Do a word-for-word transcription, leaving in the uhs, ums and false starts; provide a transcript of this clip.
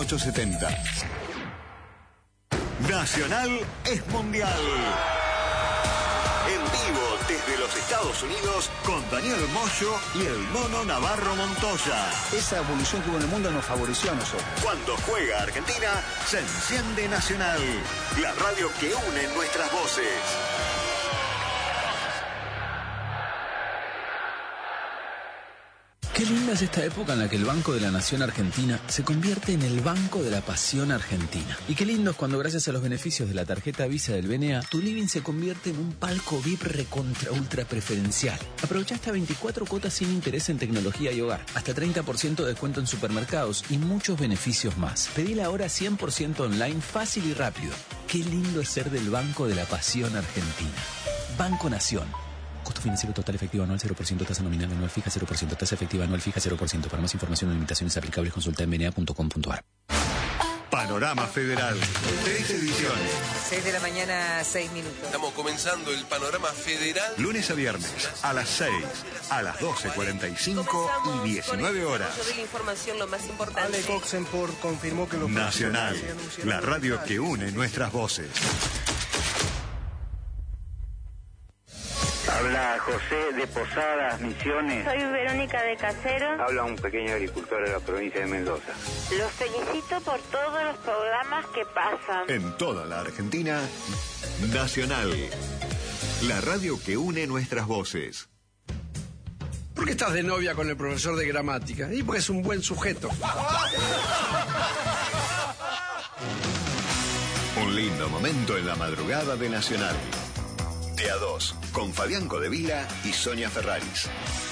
ochocientos setenta. Nacional es mundial. En vivo desde los Estados Unidos con Daniel Moyo y el Mono Navarro Montoya. Esa evolución que hubo en el mundo nos favoreció a nosotros. Cuando juega Argentina, se enciende Nacional, la radio que une nuestras voces. Qué linda es esta época en la que el Banco de la Nación Argentina se convierte en el Banco de la Pasión Argentina. Y qué lindo es cuando, gracias a los beneficios de la tarjeta Visa del B N A, tu living se convierte en un palco V I P recontra ultra preferencial. Aprovecha hasta veinticuatro cuotas sin interés en tecnología y hogar, hasta treinta por ciento de descuento en supermercados y muchos beneficios más. Pedila ahora cien por ciento online, fácil y rápido. Qué lindo es ser del Banco de la Pasión Argentina. Banco Nación. Costo financiero total efectivo anual cero por ciento, tasa nominal anual fija cero por ciento, tasa efectiva anual fija cero por ciento. Para más información o limitaciones aplicables, consulta en b n a punto com punto a r. Panorama Federal. Tres ediciones. seis de la mañana, seis minutos. Estamos comenzando el Panorama Federal. Lunes a viernes, a las seis, a las doce cuarenta y cinco y diecinueve horas. De la información, lo más importante. Ale Coxenport confirmó que los Nacional, la radio que une nuestras voces. Habla José de Posadas, Misiones. Soy Verónica de Casero. Habla un pequeño agricultor de la provincia de Mendoza. Los felicito por todos los programas que pasan. En toda la Argentina, Nacional, la radio que une nuestras voces. ¿Por qué estás de novia con el profesor de gramática? Y porque es un buen sujeto. Un lindo momento en la madrugada de Nacional. De a dos, con Fabián Codevila y Sonia Ferraris.